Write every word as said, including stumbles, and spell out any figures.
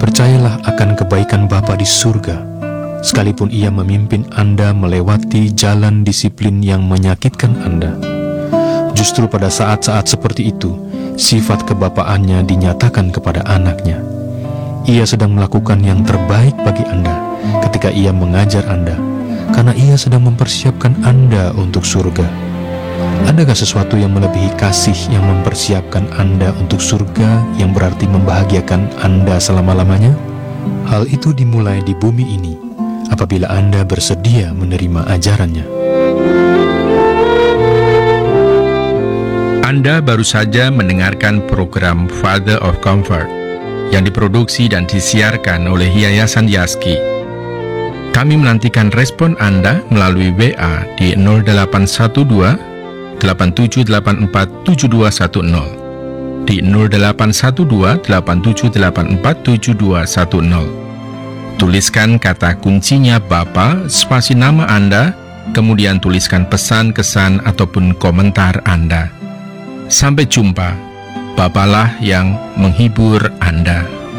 Percayalah akan kebaikan Bapa di surga, sekalipun Ia memimpin Anda melewati jalan disiplin yang menyakitkan Anda. Justru pada saat-saat seperti itu, sifat kebapaannya dinyatakan kepada anaknya. Ia sedang melakukan yang terbaik bagi Anda ketika Ia mengajar Anda, karena Ia sedang mempersiapkan Anda untuk surga. Adakah sesuatu yang melebihi kasih yang mempersiapkan Anda untuk surga yang berarti membahagiakan Anda selama-lamanya? Hal itu dimulai di bumi ini apabila Anda bersedia menerima ajarannya. Anda baru saja mendengarkan program Father of Comfort yang diproduksi dan disiarkan oleh Yayasan Yaski. Kami menantikan respon Anda melalui W A di nol delapan satu dua delapan tujuh delapan empat tujuh dua satu nol, di nol delapan satu dua delapan tujuh delapan empat tujuh dua satu nol. Tuliskan kata kuncinya Bapa, spasi nama Anda, kemudian tuliskan pesan, kesan, ataupun komentar Anda. Sampai jumpa. Bapalah yang menghibur Anda.